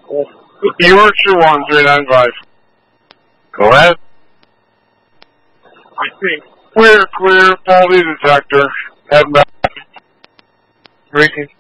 Viewer 21395. Go ahead. I think we're clear. Faulty detector. Heading back. Reaching.